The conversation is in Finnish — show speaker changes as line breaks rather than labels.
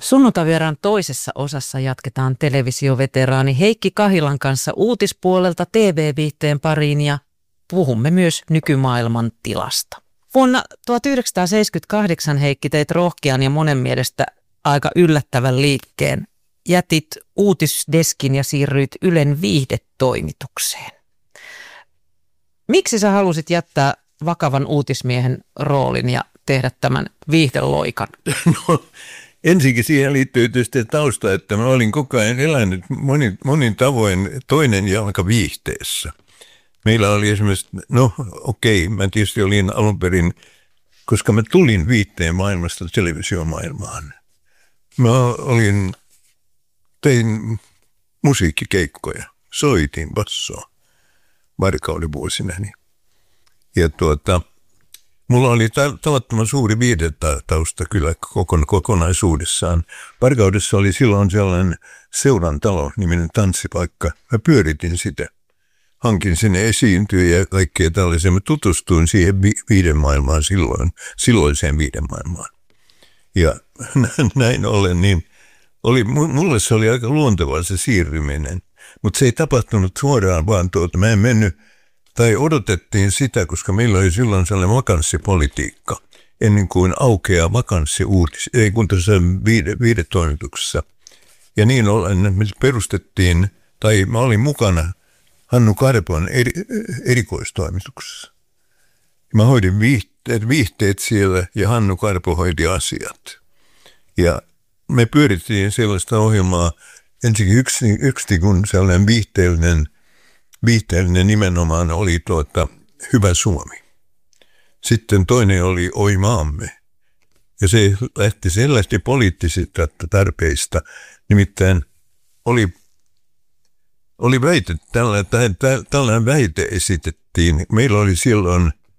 Sunnuntaivieraan toisessa osassa jatketaan televisioveteraani Heikki Kahilan kanssa uutispuolelta TV-viihteen pariin ja puhumme myös nykymaailman tilasta. Vuonna 1978 Heikki teit rohkean ja monen mielestä aika yllättävän liikkeen. Jätit uutisdeskin ja siirryit Ylen viihdetoimitukseen. Miksi sä halusit jättää vakavan uutismiehen roolin ja tehdä tämän viihdeloikan?
No, ensinnäkin siihen liittyy tietysti tausta, että mä olin koko ajan elänyt monin tavoin toinen jalka viihteessä. Meillä oli esimerkiksi, mä tietysti olin alun perin, koska mä tulin viihteen maailmasta televisiomaailmaan. Tein musiikkikeikkoja, soitin bassoa varkauden-vuosinani. Ja mulla oli tavattoman suuri viihdetausta kyllä kokonaisuudessaan. Varkaudessa oli silloin sellainen seurantalo niminen tanssipaikka. Mä pyöritin sitä. Hankin sinne esiintyjä ja kaikkea tällaisia. Mä tutustuin siihen viihdemaailmaan silloiseen viihdemaailmaan. Ja näin ollen, niin mulle se oli aika luontevaa se siirryminen. Mutta se ei tapahtunut suoraan, vaan mä en mennyt, tai odotettiin sitä, koska meillä oli silloin sellainen vakanssipolitiikka, ennen kuin aukeaa ei kun tässä viihdetoimituksessa. Ja niin ollen me perustettiin, tai mä olin mukana Hannu Karpon erikoistoimituksessa. Mä hoidin viihteet siellä ja Hannu Karpo hoiti asiat. Ja me pyörittiin sellaista ohjelmaa, ensinnäkin yksi kun sellainen viihteellinen nimenomaan oli Hyvä Suomi. Sitten toinen oli Oi maamme. Ja se lähti poliittisista tarpeista. Nimittäin oli väite, tällainen väite esitettiin. Meillä oli silloin